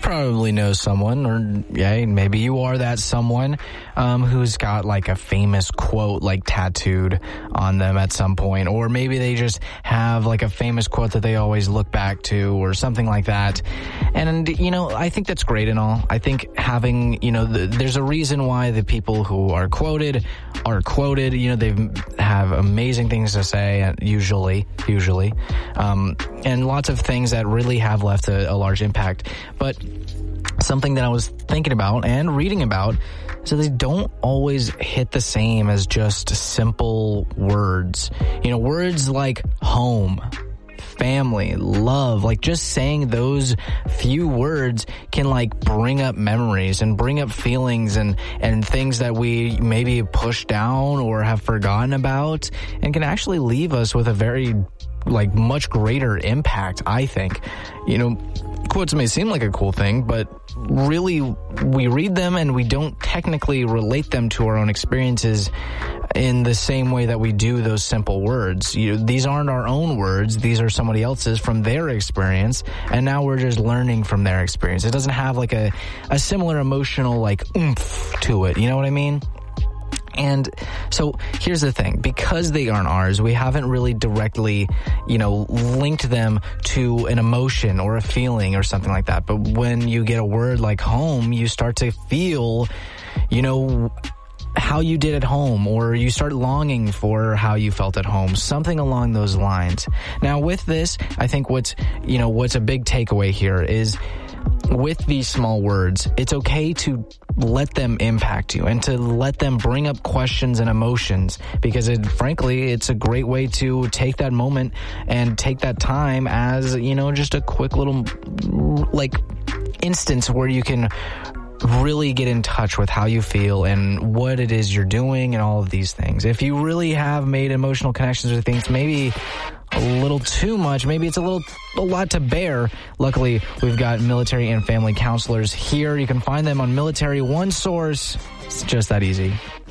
probably know someone, or yeah, maybe you are that someone who's got like a famous quote like tattooed on them at some point, or maybe they just have like a famous quote that they always look back to or something like that. And, you know, I think that's great and all. I think having, you know, there's a reason why the people who are quoted, you know, they have amazing things to say, usually, and lots of things that really have left a large impact. But something that I was thinking about and reading about is that they don't always hit the same as just simple words. You know, words like home, family, love, like just saying those few words can like bring up memories and bring up feelings and things that we maybe push down or have forgotten about, and can actually leave us with a very like much greater impact, I think. You know, quotes may seem like a cool thing, but really we read them and we don't technically relate them to our own experiences in the same way that we do those simple words. These aren't our own words. These are somebody else's from their experience, and now we're just learning from their experience. It doesn't have like a similar emotional like oomph to it. You know what I mean? And so here's the thing, because they aren't ours, we haven't really directly, you know, linked them to an emotion or a feeling or something like that. But when you get a word like home, you start to feel, you know, how you did at home, or you start longing for how you felt at home, something along those lines. Now with this, I think what's a big takeaway here is, with these small words, it's okay to let them impact you and to let them bring up questions and emotions, because frankly, it's a great way to take that moment and take that time as, you know, just a quick little like instance where you can really get in touch with how you feel and what it is you're doing and all of these things. If you really have made emotional connections with things, maybe a little too much, maybe it's a lot to bear. Luckily, we've got military and family counselors here. You can find them on Military One Source. It's just that easy.